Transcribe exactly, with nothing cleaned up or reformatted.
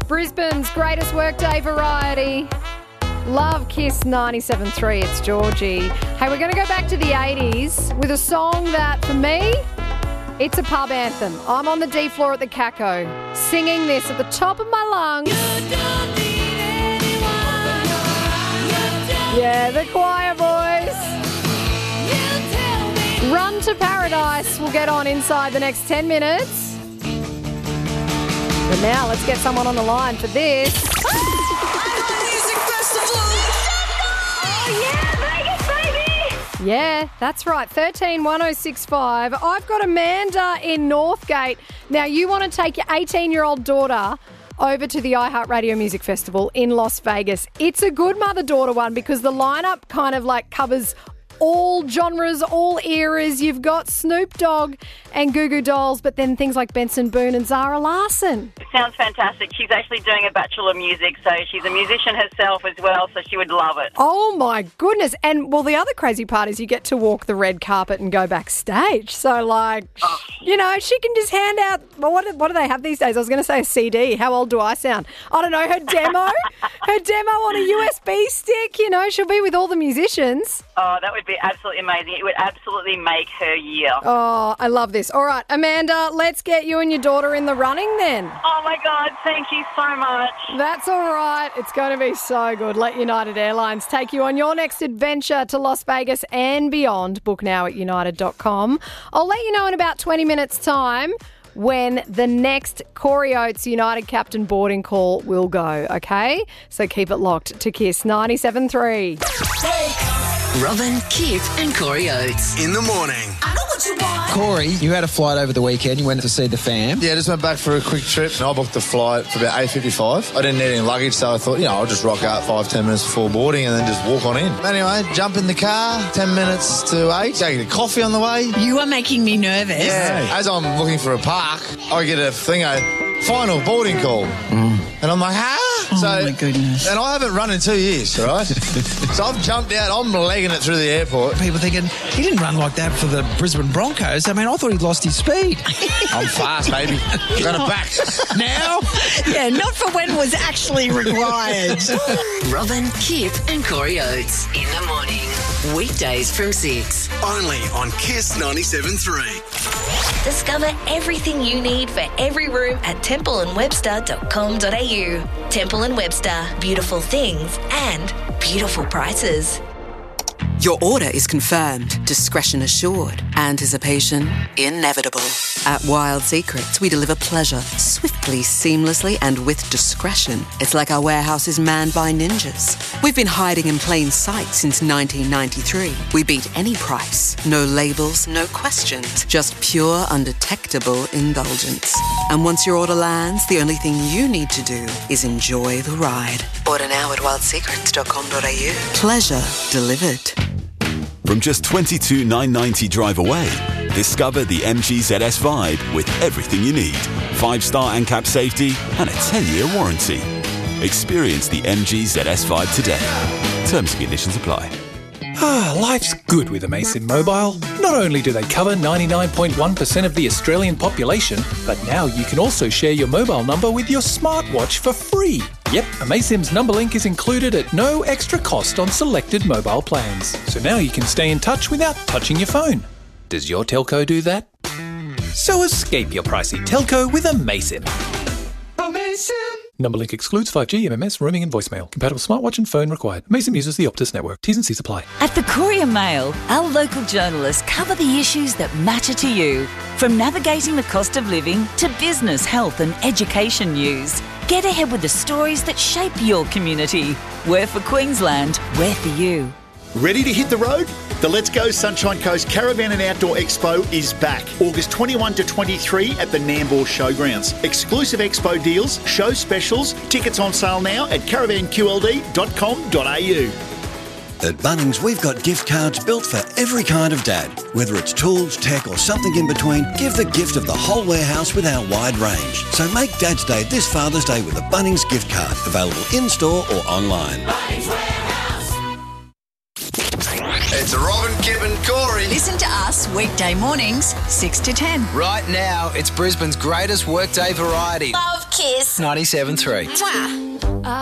Brisbane's greatest workday variety. Love Kiss ninety-seven point three. It's Georgie. Hey, we're going to go back to the eighties with a song that, for me, it's a pub anthem. I'm on the D floor at the Caco, singing this at the top of my lungs. Yeah, the choir boys. Run to Paradise will get on inside the next ten minutes. But now let's get someone on the line for this. Yeah, that's right. thirteen one oh six five. I've got Amanda in Northgate. Now, you want to take your eighteen-year-old daughter over to the iHeartRadio Music Festival in Las Vegas. It's a good mother-daughter one because the lineup kind of like covers all genres, all eras. You've got Snoop Dogg and Goo Goo Dolls, but then things like Benson Boone and Zara Larsson. It sounds fantastic. She's actually doing a Bachelor of Music, so she's a musician herself as well, so she would love it. Oh, my goodness. And, well, the other crazy part is you get to walk the red carpet and go backstage. So, like, oh. you know, she can just hand out, well, what, what do they have these days? I was going to say a C D. How old do I sound? I don't know, her demo, her demo on a U S B stick, you know, she'll be with all the musicians. Oh, that would be absolutely amazing. It would absolutely make her year. Oh, I love this. All right, Amanda, let's get you and your daughter in the running then. Oh, my God, thank you so much. That's all right. It's going to be so good. Let United Airlines take you on your next adventure to Las Vegas and beyond. Book now at united dot com. I'll let you know in about twenty minutes' time when the next Corey Oates United captain boarding call will go, okay? So keep it locked to Kiss ninety-seven point three. Robin, Kip and Corey Oates. In the morning. I know what you want. Corey, you had a flight over the weekend. You went to see the fam. Yeah, just went back for a quick trip. I booked the flight for about eight fifty-five. I didn't need any luggage, so I thought, you know, I'll just rock out five, ten minutes before boarding and then just walk on in. Anyway, jump in the car, ten minutes to eight. Taking a coffee on the way. You are making me nervous. Yeah. As I'm looking for a park, I get a thing, a final boarding call. Mm. And I'm like, huh? Oh, so, my goodness. And I haven't run in two years, all right? So I've jumped out. I'm legging it through the airport. People thinking, he didn't run like that for the Brisbane Broncos. I mean, I thought he'd lost his speed. I'm fast, baby. Got it back. Now? Yeah, not for when was actually required. Robin, Kip and Corey Oates. In the morning. Weekdays from six. Only on Kiss ninety-seven point three. Discover everything you need for every room at temple and webster dot com dot a u. Temple and Webster. Beautiful things and beautiful prices. Your order is confirmed, discretion assured, anticipation inevitable. At Wild Secrets, we deliver pleasure swiftly, seamlessly, and with discretion. It's like our warehouse is manned by ninjas. We've been hiding in plain sight since nineteen ninety-three. We beat any price. No labels, no questions, just pure, undetectable indulgence. And once your order lands, the only thing you need to do is enjoy the ride. Order now at wild secrets dot com dot a u. Pleasure delivered. From just twenty-two thousand nine hundred ninety drive away, discover the M G Z S Vibe with everything you need. Five-star ANCAP safety and a ten-year warranty. Experience the M G Z S Vibe today. Terms and conditions apply. Ah, life's good with Amaysim Mobile. Not only do they cover ninety-nine point one percent of the Australian population, but now you can also share your mobile number with your smartwatch for free. Yep, Amaysim's number link is included at no extra cost on selected mobile plans. So now you can stay in touch without touching your phone. Does your telco do that? So escape your pricey telco with Amaysim. Amaysim! Number link excludes five G, M M S, roaming and voicemail. Compatible smartwatch and phone required. Amaysim uses the Optus network. T's and C's apply. At the Courier Mail, our local journalists cover the issues that matter to you. From navigating the cost of living to business, health and education news. Get ahead with the stories that shape your community. We're for Queensland. We're for you. Ready to hit the road? The Let's Go Sunshine Coast Caravan and Outdoor Expo is back. August twenty-first to twenty-third at the Nambour Showgrounds. Exclusive expo deals, show specials, tickets on sale now at caravan q l d dot com dot a u. At Bunnings, we've got gift cards built for every kind of dad. Whether it's tools, tech or something in between, give the gift of the whole warehouse with our wide range. So make Dad's Day this Father's Day with a Bunnings gift card. Available in-store or online. Bunnings Warehouse. It's Robin, Kip and Corey. Listen to us weekday mornings, six to ten. Right now, it's Brisbane's greatest workday variety. Love Kiss. ninety-seven three. Mwah.